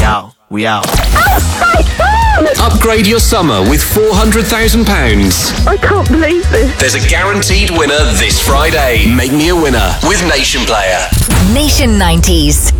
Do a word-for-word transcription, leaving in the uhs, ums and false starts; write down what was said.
out. We out. Upgrade your summer with four hundred thousand pounds. I can't believe this. There's a guaranteed winner this Friday. Make me a winner with Nation Player. Nation nineties.